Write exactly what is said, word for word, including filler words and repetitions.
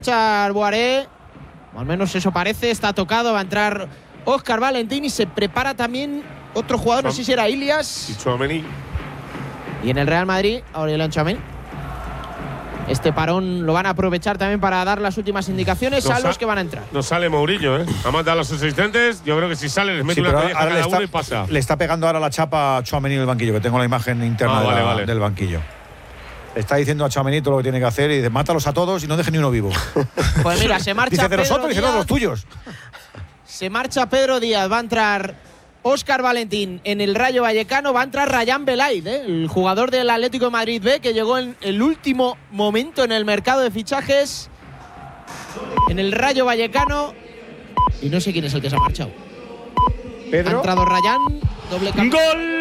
Boaré, o al menos eso parece, está tocado, va a entrar Óscar Valentín y se prepara también otro jugador, no sé si era Ilias. Y Tchouaméni. Y en el Real Madrid, Aurélien Tchouaméni. Este parón lo van a aprovechar también para dar las últimas indicaciones no a los que van a entrar. No sale Mourinho, ¿eh? Ha mandado a los asistentes. Yo creo que si sale les mete sí, una ahora, colleja ahora cada le, uno está, y pasa. le está pegando ahora la chapa a Tchouaméni en el banquillo, que tengo la imagen interna ah, de vale, la, vale. del banquillo. Está diciendo a Tchouaméni todo lo que tiene que hacer y dice, mátalos a todos y no deje ni uno vivo. Pues mira, se marcha dice de Pedro nosotros, dice no, de los tuyos. Se marcha Pedro Díaz, va a entrar Óscar Valentín en el Rayo Vallecano, va a entrar Rayán Belaid, ¿eh? El jugador del Atlético de Madrid B, que llegó en el último momento en el mercado de fichajes en el Rayo Vallecano. Y no sé quién es el que se ha marchado. Pedro. Ha entrado Rayán, doble cambio. ¡Gol!